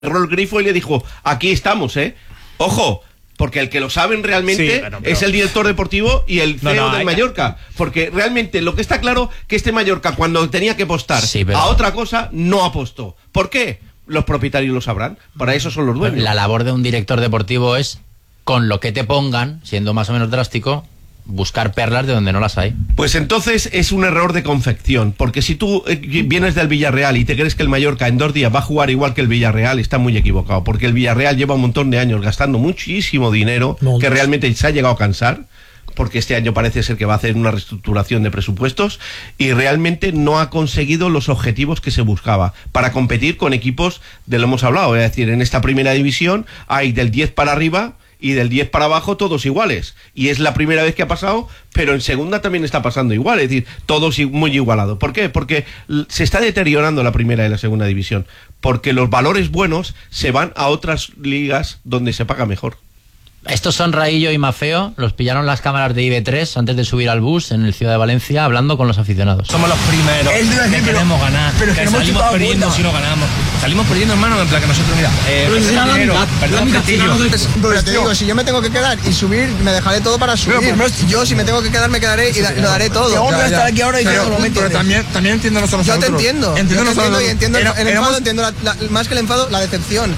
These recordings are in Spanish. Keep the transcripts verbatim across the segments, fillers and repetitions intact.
el grifo y le dijo, aquí estamos, ¿eh? Ojo, porque el que lo saben realmente sí, pero, pero... es el director deportivo y el C E O no, no, del Mallorca. Porque realmente lo que está claro que este Mallorca, cuando tenía que apostar sí, pero... a otra cosa, no apostó. ¿Por qué? Los propietarios lo sabrán. Para eso son los dueños. La labor de un director deportivo es, con lo que te pongan, siendo más o menos drástico, buscar perlas de donde no las hay. Pues entonces es un error de confección, porque si tú vienes del Villarreal y te crees que el Mallorca en dos días va a jugar igual que el Villarreal, está muy equivocado, porque el Villarreal lleva un montón de años gastando muchísimo dinero, no, que realmente se ha llegado a cansar, porque este año parece ser que va a hacer una reestructuración de presupuestos y realmente no ha conseguido los objetivos que se buscaba para competir con equipos de lo hemos hablado, es decir, en esta primera división hay del diez para arriba y del diez para abajo todos iguales, y es la primera vez que ha pasado, pero en segunda también está pasando igual, es decir, todos muy igualados. ¿Por qué? Porque se está deteriorando la primera y la segunda división, porque los valores buenos se van a otras ligas donde se paga mejor. Estos son Raillo y Mafeo, los pillaron las cámaras de I B tres antes de subir al bus en el Ciudad de Valencia hablando con los aficionados. Somos los primeros que pero, queremos ganar, pero que, que salimos perdiendo buena. Si no ganamos. Salimos perdiendo, hermano, en plan que nosotros, mira, eh, pero si dinero, perdón, pues te digo, si yo me tengo que quedar y subir, me dejaré todo para subir. Pero, pero, yo si me tengo que quedar, me quedaré y da, lo daré todo. Yo voy a estar aquí ahora y pero, pero, pero también, también entiendo nosotros. Yo te entiendo, entiendo yo te entiendo y entiendo el, el enfado, entiendo la, la, más que el enfado, la decepción.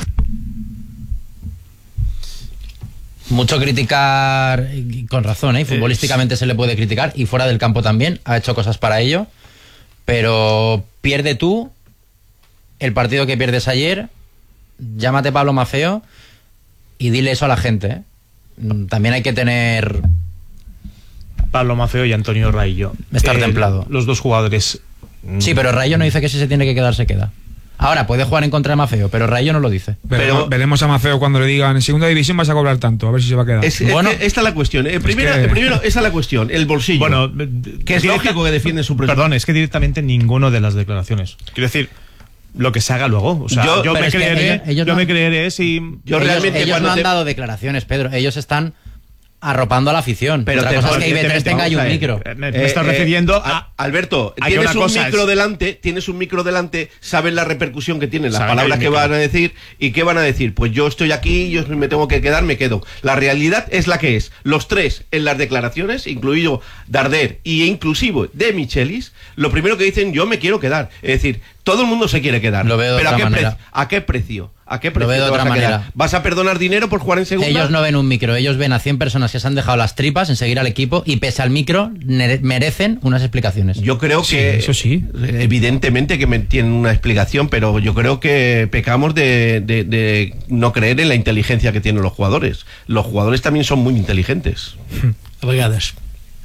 Mucho criticar, con razón, ¿eh? Futbolísticamente se le puede criticar y fuera del campo también, ha hecho cosas para ello, pero pierde tú el partido que pierdes ayer, llámate Pablo Mafeo y dile eso a la gente, ¿eh? También hay que tener... Pablo Mafeo y Antonio Raillo. Estar eh, templado. Los dos jugadores... Sí, pero Raillo no dice que si se tiene que quedar, se queda. Ahora, puede jugar en contra de Mafeo, pero Raillo no lo dice. Veremos, pero veremos a Mafeo cuando le digan en segunda división vas a cobrar tanto, a ver si se va a quedar. Es, bueno, es esta es la cuestión. Eh, primero, que... primero, esa es la cuestión, el bolsillo. Bueno, que es lógico que defiende su presupuesto. Perdón, es que directamente ninguno de las declaraciones. Quiero decir, lo que se haga luego. O sea, yo, yo, me, creeré, ellos, ellos yo no, me creeré si... Yo ellos, realmente ellos no han te... dado declaraciones, Pedro. Ellos están... arropando a la afición. Pero otra cosa es que I B tres tenga ahí un micro. Me, me eh, estás refiriendo eh, a... Alberto, tienes un micro es... delante, tienes un micro delante, sabes la repercusión que tienen las palabras que van a decir, y qué van a decir. Pues yo estoy aquí, yo me tengo que quedar, me quedo. La realidad es la que es. Los tres en las declaraciones, incluido Darder e inclusive de Michelis, lo primero que dicen, yo me quiero quedar. Es decir, todo el mundo se quiere quedar. Lo veo de pero otra ¿a qué manera. ¿A qué precio? ¿A qué precio Lo veo de te vas otra a manera. quedar? ¿Vas a perdonar dinero por jugar en segunda? Ellos no ven un micro, ellos ven a cien personas que se han dejado las tripas en seguir al equipo y pese al micro merecen unas explicaciones. Yo creo sí, que eso sí, evidentemente que me tienen una explicación, pero yo creo que pecamos de, de, de no creer en la inteligencia que tienen los jugadores. Los jugadores también son muy inteligentes. A vegades.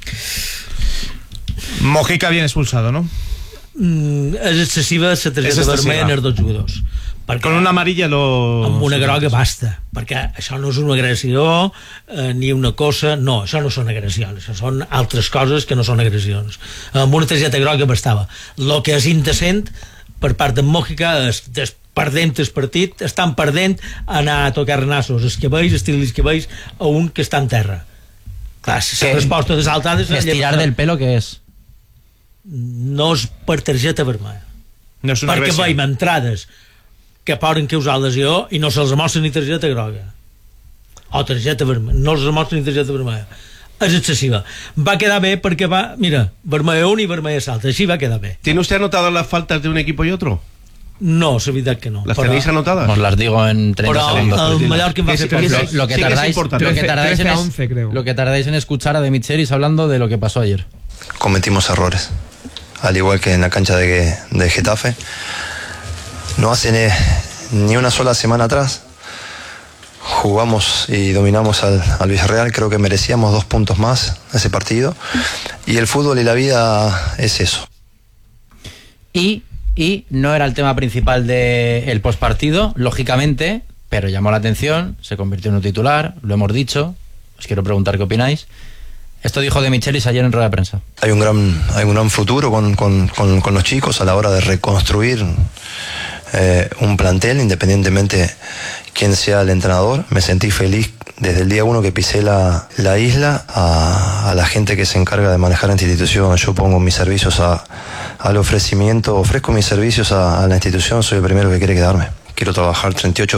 Mojica bien expulsado, ¿no? Mm, és excessiva la targeta vermella en els dos jugadors. Perquè con una amarilla lo... amb una groga basta, perquè això no és una agressió eh, ni una cosa, no, això no són agressions, això són altres coses que no són agressions. Amb una targeta groga bastava. El que és indecent per part de Mojica és, és perdent el partit, estan perdent, anar a tocar nassos, esquiveix, estirar esquiveix a un que està en terra. Clar, la resposta de saltades... Estirar del pelo, què és? No és per targeta vermella. No és una perquè agressió. veiem entrades que poden causar lesió i no se'ls mostra ni targeta groga o targeta vermella, no se'ls mostra ni targeta vermella. És excessiva. Va quedar bé perquè va, mira, vermella un i vermella salta, així va quedar bé. ¿Tiene usted anotado las faltas de un equipo y otro? No, es verdad que no. ¿Las pero, tenéis anotadas? Os las digo en treinta pero, segundos. El Mallorca va a ser lo, lo que sí tardáis, que es lo que tardáis en es, once, creo. Lo que tardáis en escuchar a De Michelis hablando de lo que pasó ayer. Cometimos errores, al igual que en la cancha de, de Getafe. No hace ni, ni una sola semana atrás jugamos y dominamos al, al Villarreal. Creo que merecíamos dos puntos más ese partido, y el fútbol y la vida es eso. Y, y no era el tema principal del postpartido, lógicamente, pero llamó la atención, se convirtió en un titular, lo hemos dicho. Os quiero preguntar qué opináis. Esto dijo De Michelis ayer en rueda de prensa. Hay un gran, hay un gran futuro con, con, con, con los chicos a la hora de reconstruir eh, un plantel, independientemente quién sea el entrenador. Me sentí feliz desde el día uno que pisé la, la isla, a, a la gente que se encarga de manejar esta institución. Yo pongo mis servicios a, al ofrecimiento, ofrezco mis servicios a, a la institución, soy el primero que quiere quedarme. quiero trabajar treinta y ocho